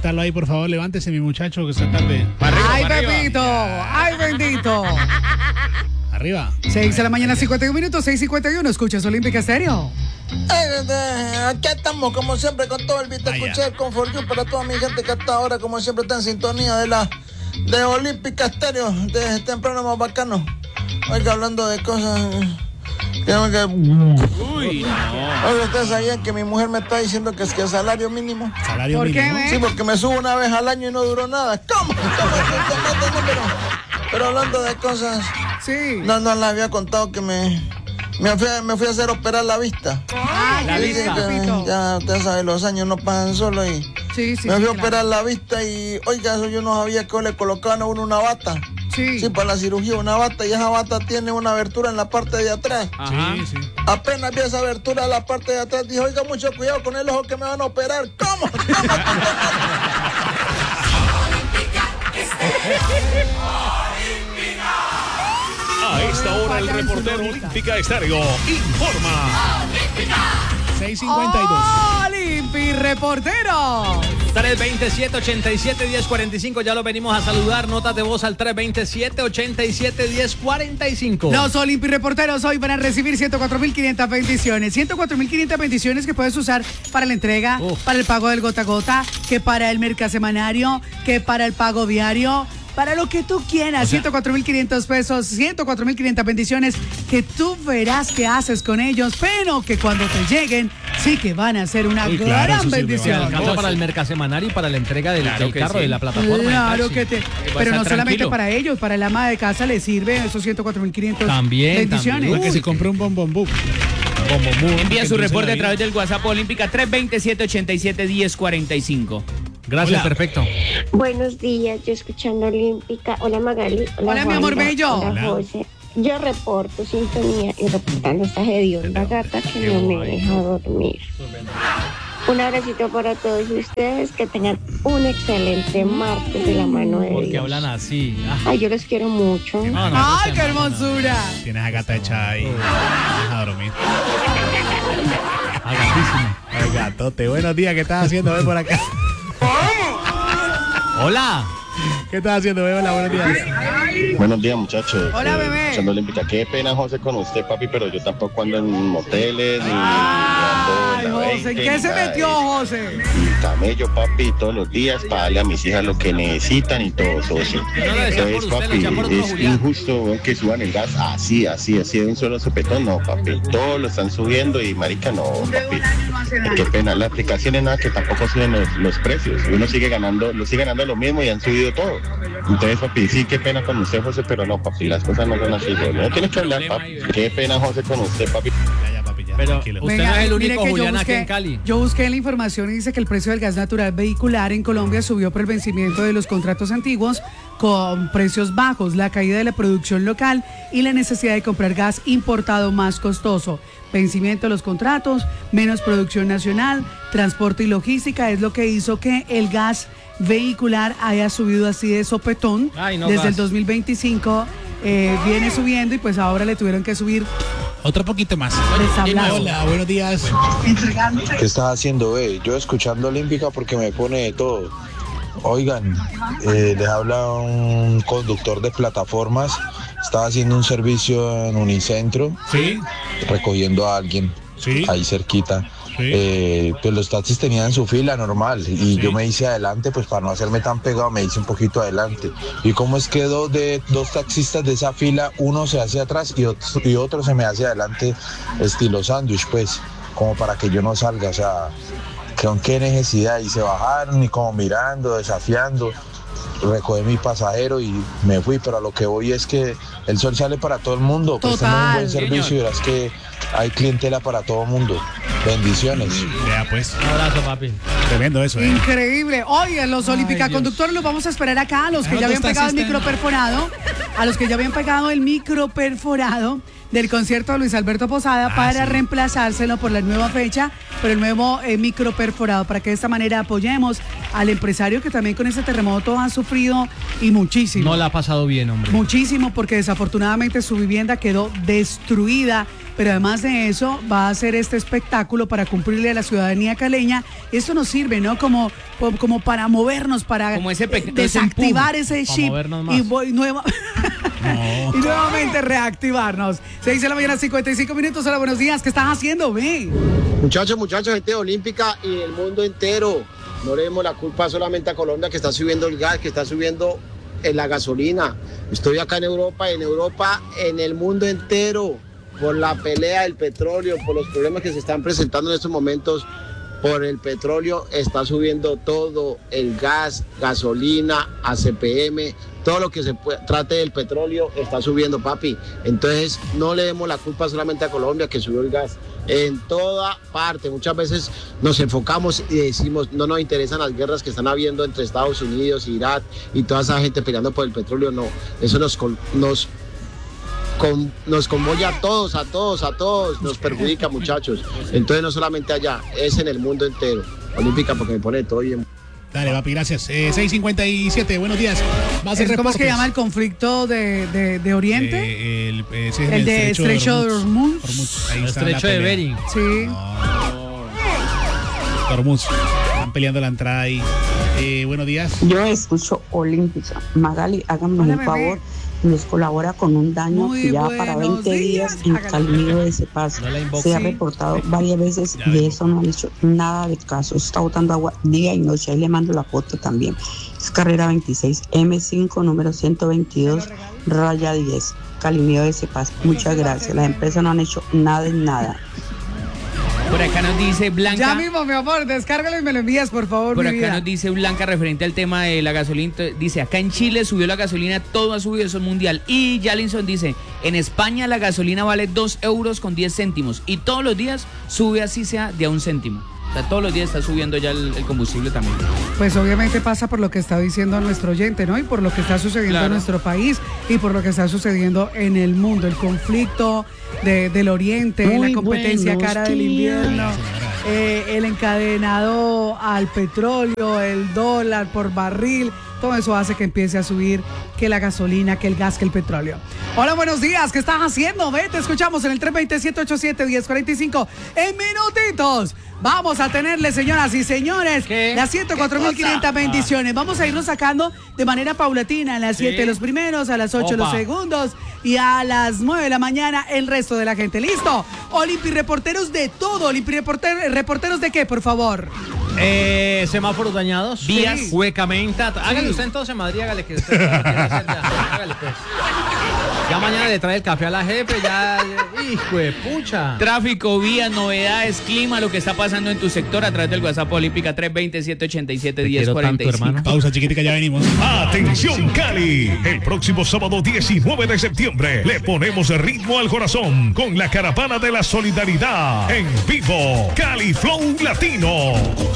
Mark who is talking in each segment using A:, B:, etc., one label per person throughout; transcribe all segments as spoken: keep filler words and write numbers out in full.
A: métalo ahí, por favor, levántese, mi muchacho, que está tarde.
B: Para arriba,
C: ¡Ay,
B: para
C: Pepito!
B: arriba.
C: ¡Ay, bendito!
A: Arriba.
C: seis de la mañana, cincuenta y un minutos, seis cincuenta y uno. Escuchas Olímpica Estéreo.
D: Eh, aquí estamos, como siempre, con todo el beat.
A: Vaya.
D: Escuché con For You para toda mi gente que hasta ahora, como siempre, está en sintonía de la de Olímpica Estéreo, de temprano más bacano. Oiga, hablando de cosas. Que, que,
B: Uy, no.
D: oiga, ustedes sabían que mi mujer me está diciendo que es que el salario mínimo.
A: Salario
C: ¿Por qué,
A: mínimo.
C: ve?
D: Sí, porque me subo una vez al año y no duró nada. ¿Cómo? ¿Cómo? ¿Cómo? ¿Cómo? Pero, pero hablando de cosas,
C: Sí.
D: no, no les había contado que me, me, fui, a- me fui a hacer operar la vista.
C: Ah,
B: La
C: qué
D: Sí,
C: bien,
B: vista.
D: que
C: Pepito.
D: ya ustedes saben, los años no pasan solo y
C: Sí, sí.
D: me fui a
C: sí,
D: operar
C: claro.
D: la vista y, oiga, eso yo no sabía que le colocaban a uno una bata.
C: Sí.
D: Sí, para la cirugía, una bata, y esa bata tiene una abertura en la parte de atrás.
B: Ajá.
A: Sí, sí.
D: Apenas vi esa abertura en la parte de atrás, dije, oiga, mucho cuidado con el ojo que me van a operar. ¿Cómo? ¿Cómo?
B: A esta hora el reportero Olímpica Estéreo informa.
A: seis cincuenta y dos.
C: Olimpi Reportero.
B: tres veintisiete, ochenta y siete, diez cuarenta y cinco. Ya lo venimos a saludar. Notas de voz al tres veintisiete, ochenta y siete, diez cuarenta y cinco.
C: Los Olympi Reporteros hoy van a recibir ciento cuatro mil quinientas bendiciones. ciento cuatro mil quinientas bendiciones que puedes usar para la entrega,
B: Uf.
C: para el pago del gota a gota, que para el mercasemanario, que para el pago diario. Para lo que tú quieras, ciento cuatro mil quinientos pesos, ciento cuatro mil quinientas bendiciones que tú verás qué haces con ellos, pero que cuando te lleguen, sí que van a ser una
A: Uy, claro,
C: gran
A: eso sirve
C: bendición.
A: bastante.
B: Alcanza
A: Oh,
B: para
A: sí.
B: el mercasemanario y para la entrega del,
E: Claro
B: del
E: que
B: carro,
E: sí.
B: de la plataforma. del
C: Claro
B: taxi.
C: que te.
B: Va a
C: Pero
B: estar
C: no solamente
B: tranquilo.
C: para ellos, para el ama de casa le sirve esos ciento cuatro mil quinientos
B: También,
C: bendiciones.
B: también.
A: Porque
C: Uy,
A: se compró un bombón boom.
E: Envía su
A: Que
E: reporte a
A: empiecen
E: través del WhatsApp Olímpica tres veintisiete, ochenta y siete, diez cuarenta y cinco.
B: Gracias,
A: Hola.
B: perfecto.
F: Buenos días, yo escuchando Olímpica. Hola Magali.
C: Hola, mi amor
F: Juanda.
C: bello.
F: Hola,
A: Hola.
F: José. Yo reporto sintonía y reportando esta hedionda gata que no me deja dormir. Un abracito para todos ustedes, que tengan un excelente martes de la mano de
B: Porque
F: Dios.
B: hablan así. Ah,
F: Ay, yo los quiero mucho.
B: no, no,
C: ¡Ay,
B: no
C: qué
B: sea mala.
C: hermosura!
A: Tienes a gata hecha ahí. Deja dormir.
B: Ah, gatísimo.
A: Ay, gatote. Buenos días, ¿qué estás haciendo? Ven por acá.
B: Hola.
A: ¿Qué estás haciendo? Ven, hola, buenos días.
G: Buenos días, muchachos.
C: Hola,
G: Eh,
C: bebé.
G: escuchando Olímpica. Qué pena, José, con usted, papi, pero yo tampoco ando en moteles ni, ni
C: Ay,
G: ando en la
C: José,
G: veinte,
C: ¿qué
G: ni
C: se
G: nada de
C: metió,
G: eso.
C: José?
G: Y camello, papi, todos los días para darle a mis hijas lo que necesitan y todo, todo eso.
B: Yo no lo decía por
G: Entonces,
B: usted, lo
G: papi,
B: decía por otro
G: es
B: Julián.
G: injusto weón, que suban el gas así, así, así de un solo sopetón. No, papi, todos lo están subiendo y marica, no, papi. Qué pena, las aplicaciones nada que tampoco suben los, los precios. Uno sigue ganando, lo sigue ganando lo mismo y han subido todo. Entonces, papi, sí, qué pena con usted, José, pero no, papi, las cosas no son así. weón. No tienes que hablar, papi. Qué pena, José, con usted, papi.
A: Ya, ya, papi, ya.
B: Pero
A: Tranquilo.
B: usted no es el
C: mire
B: único
C: que yo
B: Julián aquí
C: busqué-
B: en Cali.
C: Yo busqué la información y dice que el precio del gas natural vehicular en Colombia subió por el vencimiento de los contratos antiguos con precios bajos, la caída de la producción local y la necesidad de comprar gas importado más costoso. Vencimiento de los contratos, menos producción nacional, transporte y logística es lo que hizo que el gas vehicular haya subido así de sopetón.
B: Ay, no,
C: Desde
B: gas.
C: el dos mil veinticinco eh, viene subiendo y pues ahora le tuvieron que subir
A: Otro poquito más.
C: Desablado.
A: Hola, buenos días.
H: ¿Qué estás haciendo, ve? Yo escuchando Olímpica porque me pone de todo. Oigan, eh, les habla un conductor de plataformas. Estaba haciendo un servicio en Unicentro,
A: Sí,
H: recogiendo a alguien
A: sí.
H: ahí cerquita.
A: Sí.
H: Eh, pues los taxis tenían su fila normal y yo me hice adelante, pues para no hacerme tan pegado me hice un poquito adelante. Y cómo es que dos de dos taxistas de esa fila, uno se hace atrás y otro, y otro se me hace adelante, estilo sándwich, pues, como para que yo no salga, o sea, con qué necesidad. Y se bajaron y como mirando, desafiando. Recogí mi pasajero y me fui, pero a lo que voy es que el sol sale para todo el mundo. Prestamos un
C: Total,
H: buen servicio y verás que hay clientela para todo el mundo. Bendiciones.
A: Ya, pues.
B: Un abrazo, papi.
A: Tremendo eso, ¿eh?
C: Increíble. Hoy en los Olímpica
B: Dios.
C: Conductores los vamos a esperar acá, a los que
A: Ah,
C: ya habían
A: ¿dónde está
C: pegado el
A: esta?
C: micro perforado, a los que ya habían pegado el micro perforado, del concierto de Luis Alberto Posada
A: Ah,
C: para
A: sí.
C: reemplazárselo por la nueva fecha, por el nuevo eh, micro perforado, para que de esta manera apoyemos al empresario que también con ese terremoto ha sufrido y muchísimo.
B: No la ha pasado bien, hombre.
C: Muchísimo, porque desafortunadamente su vivienda quedó destruida, pero además de eso va a hacer este espectáculo para cumplirle a la ciudadanía caleña. Esto nos sirve, ¿no? Como, como para movernos, para
E: Como ese pe-
C: eh, desactivar ese
B: para
C: chip
B: movernos más.
C: y, voy nueva-
A: No.
C: y nuevamente reactivarnos. seis de la mañana, cincuenta y cinco minutos. Hola, buenos días. ¿Qué estás haciendo, ve?
I: Muchachos, muchachos, gente olímpica y el mundo entero. No le demos la culpa solamente a Colombia, que está subiendo el gas, que está subiendo eh, la gasolina. Estoy acá en Europa, en Europa, en el mundo entero, por la pelea del petróleo, por los problemas que se están presentando en estos momentos, por el petróleo está subiendo todo, el gas, gasolina, A C P M, todo lo que se puede, trate del petróleo está subiendo, papi. Entonces no le demos la culpa solamente a Colombia que subió el gas. En toda parte, muchas veces nos enfocamos y decimos no nos interesan las guerras que están habiendo entre Estados Unidos, Irak y toda esa gente peleando por el petróleo. No, eso nos, nos Con, nos conmoya a todos, a todos, a todos, nos perjudica, muchachos. Entonces no solamente allá, es en el mundo entero. Olímpica, porque me pone todo bien.
A: Dale, papi, gracias. Eh, seis cincuenta y siete, buenos días. Va a hacer
C: ¿Cómo es que
A: reportes.
C: llama el conflicto de, de, de Oriente?
A: Eh, el, ese es
C: El de Estrecho de Hormuz.
A: Hormuz. Ahí
B: El
A: está la
B: estrecho de
A: pelea.
B: Bering.
C: Sí.
A: Hormuz. Están peleando la entrada ahí. Eh, buenos días.
J: Yo escucho Olímpica. Magali, háganos
C: Hola,
J: un
C: bebé.
J: favor. Nos colabora con un daño
C: Muy
J: que ya para
C: buenos
J: veinte
C: días.
J: días en
C: Hágale.
J: Calmillo de Cepaz.
B: No la inbox.
J: Se ha
C: Sí.
J: reportado varias veces
A: Ya
J: y de
A: ven.
J: eso no han hecho nada de caso. Está botando agua día y noche. Ahí le mando la foto también. Es carrera veintiséis M cinco, número ciento veintidós, raya diez. Calmillo de Cepaz. Muchas gracias. Las empresas no han hecho nada en nada.
E: Por acá nos dice Blanca.
C: Ya mismo, mi amor, descárgalo y me lo envías, por favor,
E: Por
C: mi
E: acá
C: vida.
E: nos dice Blanca referente al tema de la gasolina. Dice, acá en Chile subió la gasolina, todo ha subido, eso es mundial. Y Jalinson dice, en España la gasolina vale dos euros con diez céntimos. Y todos los días sube así sea de a un céntimo. O sea, todos los días está subiendo ya el, el combustible también.
C: Pues obviamente pasa por lo que está diciendo nuestro oyente, ¿no? Y por lo que está sucediendo
E: Claro.
C: en nuestro país y por lo que está sucediendo en el mundo. El conflicto de- del Oriente,
J: Muy
C: la competencia
J: buenos
C: cara del
J: días.
C: invierno, eh, el encadenado al petróleo, el dólar por barril. Todo eso hace que empiece a subir que la gasolina, que el gas, que el petróleo. Hola, buenos días. ¿Qué estás haciendo? Ve, te escuchamos en el tres dos cero, siete ocho siete, uno cero cuatro cinco. En minutitos vamos a tenerle, señoras y señores,
B: ¿Qué?
C: las ciento cuatro mil quinientas bendiciones. Vamos a irnos sacando de manera paulatina. A las
B: Sí.
C: siete los primeros, a las ocho los
B: Opa.
C: segundos y a las nueve de la mañana el resto de la gente. ¿Listo? Olimpi reporteros de todo. Olimpi reporter- reporteros de qué, por favor.
B: Eh, semáforos dañados.
C: Vías.
B: Sí. Huecamente. Hágale usted entonces, Madrid, hágale que usted lo quiere hacer ya. Hágale pues. Ya mañana le trae el café a la jefe, ya. Hijo de pucha.
E: Tráfico, vías, novedades, clima, lo que está pasando en tu sector a través del WhatsApp Olímpica tres dos cero, siete ocho siete,
B: Te
E: uno cero
B: quiero
E: cuatro
B: tanto,
E: cinco.
B: hermano.
A: Pausa chiquitica, ya venimos.
K: Atención Cali, el próximo sábado diecinueve de septiembre le ponemos ritmo al corazón con la caravana de la solidaridad en vivo, Cali Flow Latino.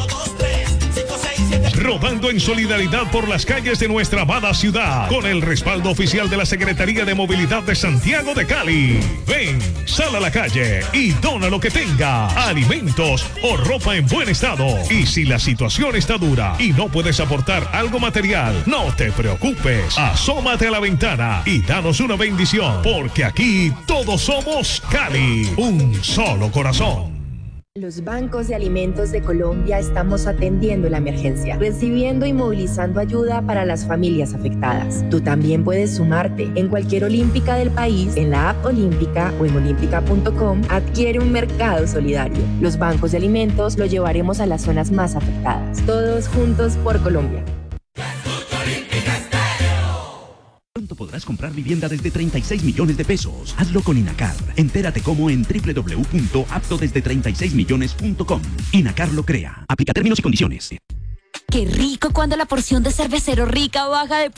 K: Rodando en solidaridad por las calles de nuestra amada ciudad, con el respaldo oficial de la Secretaría de Movilidad de Santiago de Cali. Ven, sal a la calle y dona lo que tenga, alimentos o ropa en buen estado. Y si la situación está dura y no puedes aportar algo material, no te preocupes. Asómate a la ventana y danos una bendición, porque aquí todos somos Cali, un solo corazón.
L: Los bancos de alimentos de Colombia estamos atendiendo la emergencia, recibiendo y movilizando ayuda para las familias afectadas. Tú también puedes sumarte. En cualquier olímpica del país, en la app Olímpica o en olímpica punto com, adquiere un mercado solidario. Los bancos de alimentos lo llevaremos a las zonas más afectadas. Todos juntos por Colombia.
M: Pronto podrás comprar vivienda desde treinta y seis millones de pesos. Hazlo con Inacar. Entérate cómo en doble u doble u doble u punto apto desde treinta y seis millones punto com. Inacar lo crea. Aplica términos y condiciones.
N: Qué rico cuando la porción de cervecero rica baja de